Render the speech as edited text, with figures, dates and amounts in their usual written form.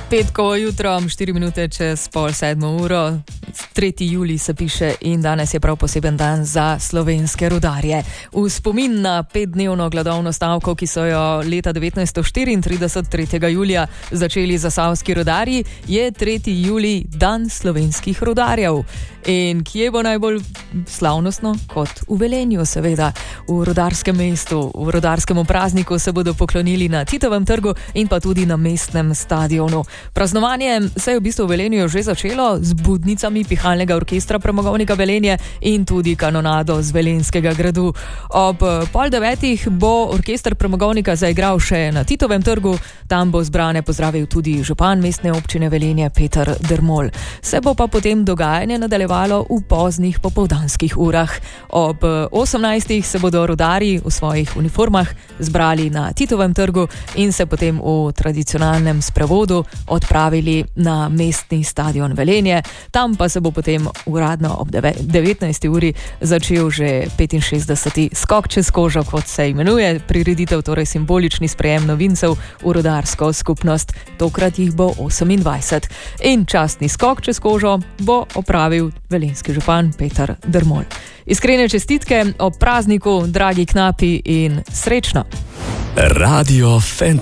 Petkovo jutro, 4 minute čez 6:30, 3. julij se piše in danes je prav poseben dan za slovenske rudarje. V spomin na 5-dnevno gladovno stavko, ki so jo leta 1934, 3. julija, začeli zasavski rudarji, je 3. julij dan slovenskih rudarjev. In kje bo najbolj slavnostno? Kot v Velenju, seveda. V rudarskem mestu, v rudarskem prazniku se bodo poklonili na Titovem trgu in pa tudi na mestnem stadionu. Praznovanje se je v bistvu v Velenju že začelo z budnicami pihalnega orkestra Premogovnika Velenje in tudi kanonado z Velenjskega gradu. Ob 8:30 bo orkester Premogovnika zaigral še na Titovem trgu, tam bo zbrane pozdravil tudi župan mestne občine Velenje Peter Dermol. Se bo pa potem dogajanje nadaljevalo v poznih popoldanskih urah. Ob 18:00 se bodo rudarji v svojih uniformah zbrali na Titovem trgu in se potem v tradicionalnem sprevodu odpravili na mestni stadion Velenje. Tam pa se bo potem uradno ob 19. uri začel že 65. skok čez kožo, kot se imenuje prireditev, torej simbolični sprejem novincev v rudarsko skupnost. Tokrat jih bo 28. In častni skok čez kožo bo opravil velenjski župan Peter Dermol. Iskrene čestitke ob prazniku, dragi knapi, in srečno! Radio Fantasy.